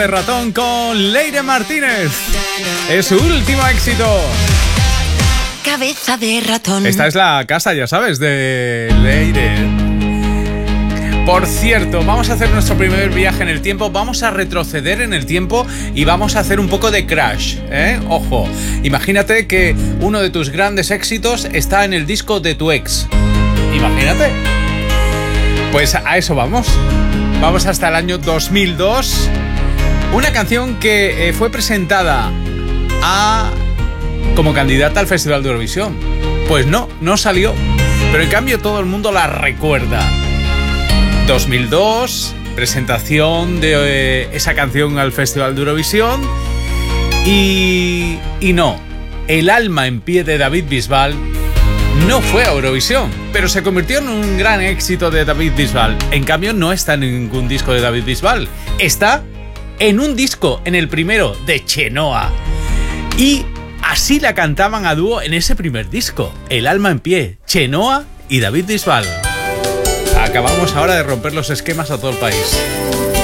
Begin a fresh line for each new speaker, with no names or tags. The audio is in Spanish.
Ratón con Leire Martínez. Es su último éxito.
Cabeza de ratón.
Esta es la casa, ya sabes, de Leire. Por cierto, vamos a hacer nuestro primer viaje en el tiempo. Vamos a retroceder en el tiempo y vamos a hacer un poco de crash, ¿eh? Ojo, imagínate que uno de tus grandes éxitos está en el disco de tu ex. Imagínate. Pues a eso vamos. Vamos hasta el año 2002. Una canción que fue presentada como candidata al Festival de Eurovisión. Pues no salió. Pero en cambio todo el mundo la recuerda. 2002, presentación de esa canción al Festival de Eurovisión. Y no, El alma en pie de David Bisbal no fue a Eurovisión, pero se convirtió en un gran éxito de David Bisbal. En cambio no está en ningún disco de David Bisbal. Está en un disco, en el primero, de Chenoa. Y así la cantaban a dúo en ese primer disco, El alma en pie, Chenoa y David Bisbal. Acabamos ahora de romper los esquemas a todo el país.